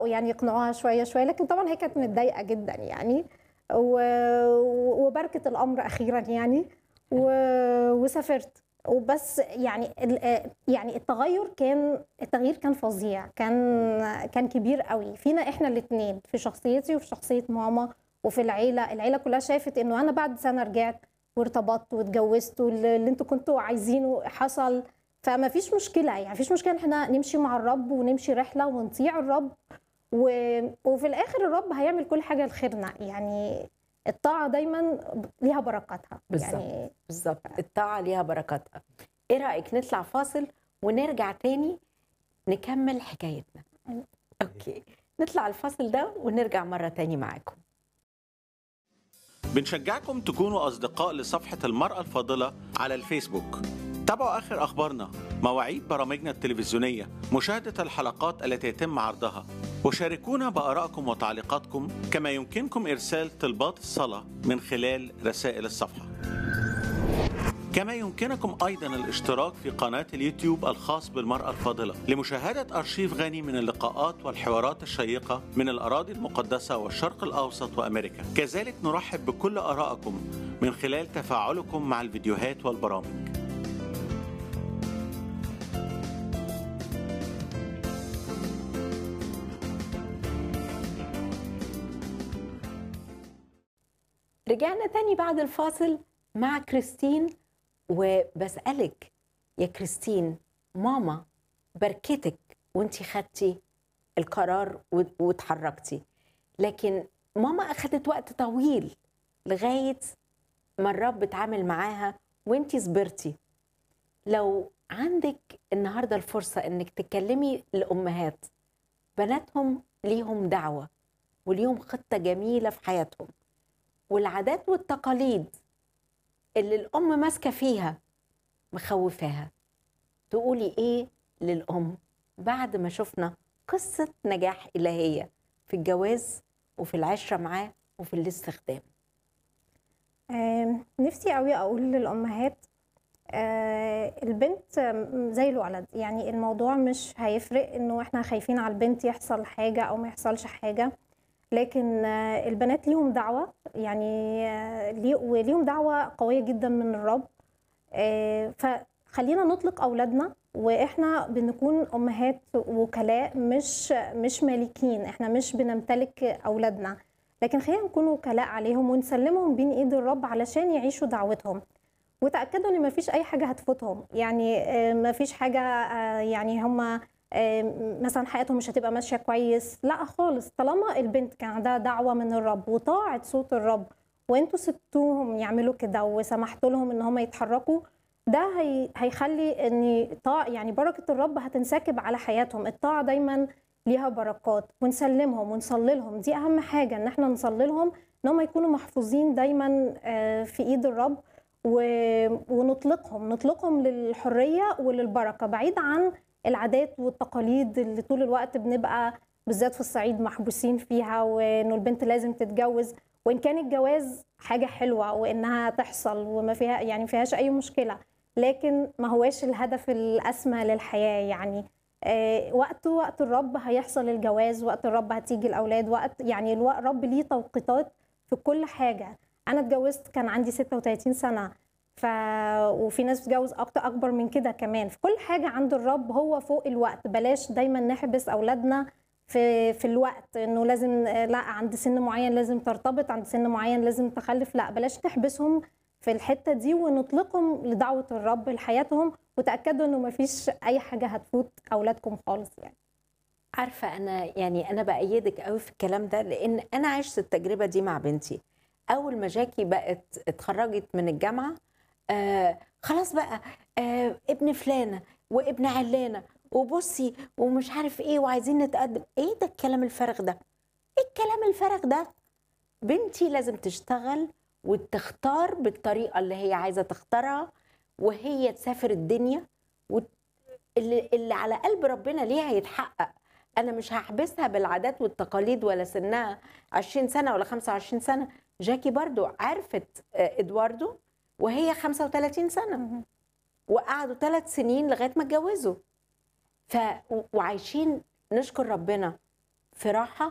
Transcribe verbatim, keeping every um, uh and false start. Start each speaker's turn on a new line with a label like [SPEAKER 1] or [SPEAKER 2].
[SPEAKER 1] ويعني يقنعوها شوية، شوية، لكن طبعًا هي كانت متضايقة جدًا يعني، و وباركت الأمر أخيرًا يعني، و وسافرت. وبس يعني ال آآ يعني التغيُّر كان التغيير كان فظيع، كان كان كبير أوي فينا إحنا الاتنين، في شخصيتي وفي شخصية ماما وفي العيلة. العيلة كلّها شافت إنه أنا بعد سَنة رجعت وارتبطت واتجوّزت وال اللي أنتم كنتم عايزينه حصل، فما فيش مشكلة، يعني ما فيش مشكلة إن إحنا نمشي مع الرب ونمشي رحلة ونطيع الرب، و وفي الآخر الرب هيعمل كل حاجة لخيرنا، يعني الطاعة دايمًا ب ليها بركاتها،
[SPEAKER 2] بالضبط،
[SPEAKER 1] يعني
[SPEAKER 2] بالضبط، الطاعة ليها بركاتها. إيه رأيك نطلع فاصل ونرجع تاني نكمّل حكايتنا؟
[SPEAKER 1] أيوه.
[SPEAKER 2] أوكي، نطلع الفاصل ده ونرجع مرة تاني معاكم.
[SPEAKER 3] بنشجعكم تكونوا أصدقاء لصفحة المرأة الفاضلة على الفيسبوك. تابعوا آخر أخبارنا، مواعيد برامجنا التلفزيونية، مشاهدة الحلقات التي يتم عرضها، وشاركونا بآرائكم وتعليقاتكم، كما يمكنكم إرسال طلبات الصلاة من خلال رسائل الصفحة. كما يمكنكم أيضا الاشتراك في قناة اليوتيوب الخاص بالمرأة الفاضلة لمشاهدة أرشيف غني من اللقاءات والحوارات الشيقة من الأراضي المقدسة والشرق الأوسط وأمريكا. كذلك نرحب بكل آرائكم من خلال تفاعلكم مع الفيديوهات والبرامج.
[SPEAKER 2] رجعنا تاني بعد الفاصل مع كريستين، وبسألك يا كريستين، ماما باركتك وانتي خدتي القرار واتحركتي، لكن ماما أخدت وقت طويل لغاية ما الرب اتعامل معاها وانتي صبرتي. لو عندك النهاردة الفرصة انك تكلمي الأمهات بناتهم ليهم دعوة وليهم خطة جميلة في حياتهم، والعادات والتقاليد اللي الأم ماسكة فيها مخوفاها، تقولي إيه للأم بعد ما شفنا قصة نجاح إلهية في الجواز وفي العشرة معاه وفي الاستخدام؟
[SPEAKER 1] آمم، نفسي أوي أقول للأمهات آآ، البنت زي الولد، يعني الموضوع مش هيفرق إنه إحنا خايفين على البنت يحصل حاجة أو ما يحصلش حاجة، لكن البنات ليهم دعوة، يعني لي وليهم دعوة قوية جدًا من الرب. آآ، فخلّينا نطلق أولادنا وإحنا بنكون أمهات وكلاء، مش مش مالكين، إحنا مش بنمتلك أولادنا، لكن خلّينا نكون وكلاء عليهم ونسلّمهم بين إيد الرب علشان يعيشوا دعوتهم، وتأكدوا إن ما فيش أي حاجة هتفوتهم، يعني آآ، ما فيش حاجة آآ، يعني هُم آآ، مثلًا حياتهم مش هتبقى ماشية كويس، لأ خالص، طالما البنت كان عندها دعوة من الرب وطاعت صوت الرب وأنتم سِبتوهم يعملوا كده وسمحتوا لهم إن هُم يتحركوا، ده هي هيخلّي إن طاع يعني بركة الرب هتنسكب على حياتهم. الطاعة دايمًا ليها بركات، ونسلّمهم ونصلّي لهم، دي أهم حاجة، إن إحنا نصلّي لهم إن هُم يكونوا محفوظين دايمًا آآ، في إيد الرب، و ونطلقهم، نطلقهم للحرية وللبركة، بعيد عن العادات والتقاليد اللي طول الوقت بنبقى بالذات في الصعيد محبوسين فيها، وإنه البنت لازم تتجوّز، وإن كان الجواز حاجة حلوة وإنها تحصل وما فيها يعني ما فيهاش أي مشكلة، لكن ما هواش الهدف الأسمى للحياة، يعني آآ، وقته وقت الرب هيحصل الجواز، وقت الرب هتيجي الأولاد، وقت يعني الو الرب ليه توقيتات في كل حاجة. أنا اتجوزت كان عندي ستة وتلاتين سنة، ف وفي ناس بتتجوز أكتر أكبر من كده كمان، فكل حاجة عند الرب هو فوق الوقت، بلاش دايمًا نحبس أولادنا في في الوقت، إنه لازم لأ عند سن معين لازم ترتبط، عند سن معين لازم تخلف، لأ بلاش نحبسهم في الحتة دي ونطلقهم لدعوة الرب لحياتهم، وتأكدوا إنه ما فيش أي حاجة هتفوت أولادكم خالص يعني.
[SPEAKER 2] عارفة أنا يعني أنا بأيدك أوي في الكلام ده، لأن أنا عشت التجربة دي مع بنتي. أول ما جاكي بقت اتخرجت من الجامعة، آه خلاص بقى، آه ابن فلانة وابن علانة وبصي ومش عارف ايه وعايزين نتقدم. ايه ده الكلام الفارغ ده؟ ايه الكلام الفارغ ده؟ بنتي لازم تشتغل وتختار بالطريقة اللي هي عايزة تختارها، وهي تسافر الدنيا، واللي اللي على قلب ربنا ليها هيتحقق. أنا مش هحبسها بالعادات والتقاليد ولا سنها عشرين سنة ولا خمسة وعشرين سنة. جاكي برضو عرفت إدواردو وهي خمسة وتلاتين سنة، وقعدوا ثلاث سنين لغاية ما اتجوزوا. ف وعايشين نشكر ربنا في راحه